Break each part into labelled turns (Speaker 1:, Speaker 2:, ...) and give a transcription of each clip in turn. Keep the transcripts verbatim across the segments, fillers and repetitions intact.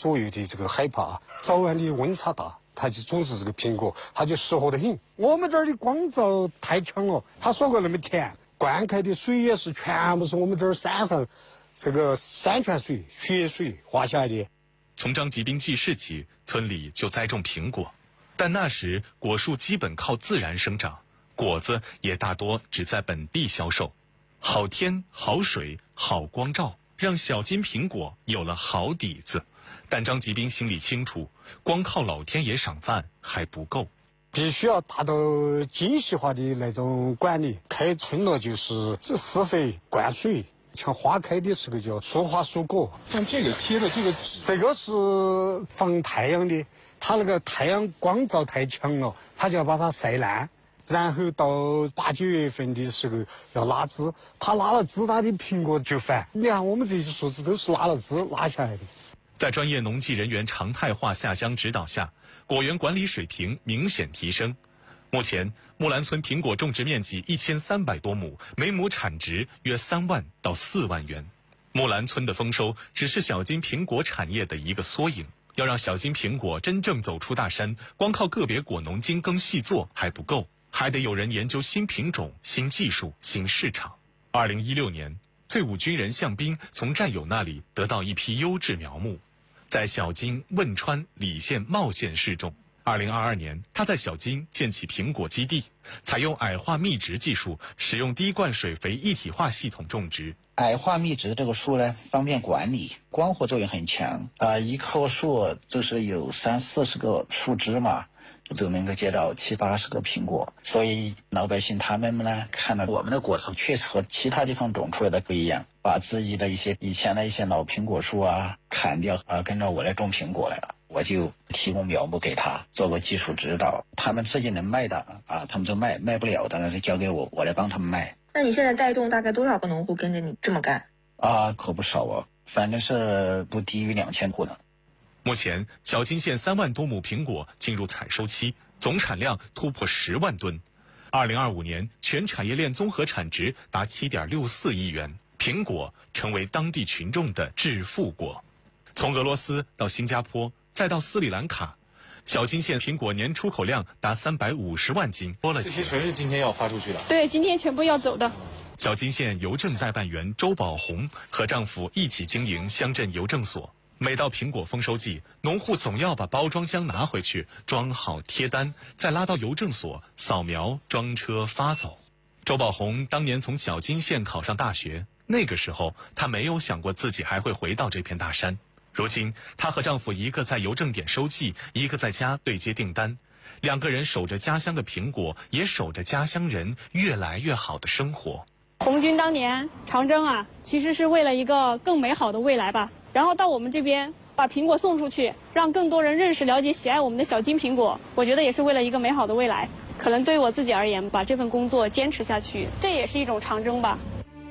Speaker 1: 左右的这个海拔，早晚的温差大，它就总是这个苹果它就适合得很。我们这儿的光照太强了，它说过那么甜，灌溉的水也是全部是我们这儿山上这个山泉水、雪水滑下来的。
Speaker 2: 从张吉兵记事起，村里就栽种苹果，但那时果树基本靠自然生长，果子也大多只在本地销售。好天、好水、好光照，让小金苹果有了好底子。但张吉兵心里清楚，光靠老天爷赏饭还不够，
Speaker 1: 必须要达到精细化的那种管理。开春了就是这施肥、灌水，像花开的时候就要疏花疏果。
Speaker 3: 像这个贴的这个纸，
Speaker 1: 这个是防太阳的，它那个太阳光照太强了，它就要把它晒烂。然后到八九月份的时候要拉枝，它拉了枝，它的苹果就烦。你看我们这些树枝都是拉了枝拉下来的。
Speaker 2: 在专业农技人员常态化下乡指导下，果园管理水平明显提升。目前，木兰村苹果种植面积一千三百多亩，每亩产值约三万到四万元。木兰村的丰收只是小金苹果产业的一个缩影。要让小金苹果真正走出大山，光靠个别果农精耕细作还不够。还得有人研究新品种、新技术、新市场。二零一六年，退伍军人向斌从战友那里得到一批优质苗木，在小金、汶川、澧县、茂县试种。二零二二年，他在小金建起苹果基地，采用矮化密植技术，使用滴灌水肥一体化系统种植。
Speaker 4: 矮化密植这个树呢，方便管理，光合作用很强。啊、呃，一棵树就是有三四十个树枝嘛。就能够结到七八十个苹果，所以老百姓他们呢看到我们的果子确实和其他地方种出来的不一样，把自己的一些以前的一些老苹果树啊砍掉啊，跟着我来种苹果来了。我就提供苗木给他做个技术指导，他们自己能卖的啊，他们就卖，卖不了的就交给我，我来帮他们卖。
Speaker 5: 那你现在带动大概多少个农户跟着你这么干？
Speaker 4: 啊，可不少啊，反正是不低于两千户呢。
Speaker 2: 目前，小金县三万多亩苹果进入采收期，总产量突破十万吨。二零二五年，全产业链综合产值达七点六四亿元，苹果成为当地群众的致富果。从俄罗斯到新加坡，再到斯里兰卡，小金县苹果年出口量达三百五十万斤。多了
Speaker 3: 这些全是今天要发出去的。
Speaker 6: 对，今天全部要走的。
Speaker 2: 小金县邮政代办员周宝红和丈夫一起经营乡镇邮政所。每到苹果丰收季，农户总要把包装箱拿回去，装好贴单，再拉到邮政所扫描装车发走。周宝红当年从小金县考上大学，那个时候她没有想过自己还会回到这片大山。如今，她和丈夫一个在邮政点收寄，一个在家对接订单，两个人守着家乡的苹果，也守着家乡人越来越好的生活。
Speaker 6: 红军当年长征啊，其实是为了一个更美好的未来吧。然后到我们这边把苹果送出去，让更多人认识、了解、喜爱我们的小金苹果，我觉得也是为了一个美好的未来。可能对于我自己而言，把这份工作坚持下去，这也是一种长征吧。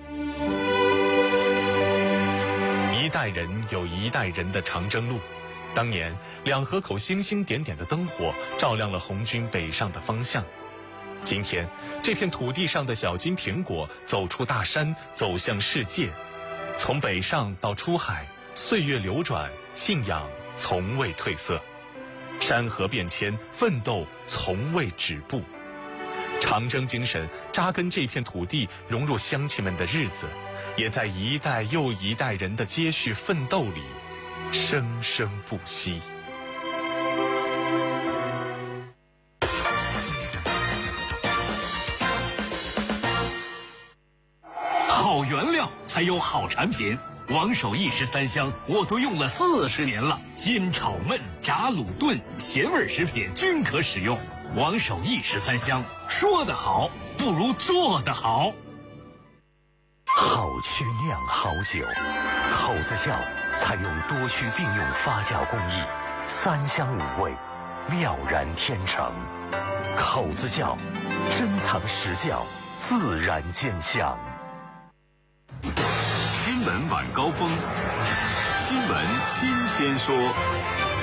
Speaker 2: 一代人有一代人的长征路。当年两河口星星点点的灯火照亮了红军北上的方向。今天这片土地上的小金苹果走出大山，走向世界。从北上到出海，岁月流转，信仰从未褪色。山河变迁，奋斗从未止步。长征精神扎根这片土地，融入乡亲们的日子，也在一代又一代人的接续奋斗里生生不息。
Speaker 7: 好原料才有好产品，王守义十三香我都用了四十年了，煎炒焖炸卤炖咸味食品均可使用。王守义十三香，说得好不如做得好。
Speaker 8: 好曲酿好酒，口子窖采用多区并用发酵工艺，三香五味，妙然天成。口子窖珍藏实窖，自然见香。
Speaker 7: 新闻晚高峰，新闻新鲜说。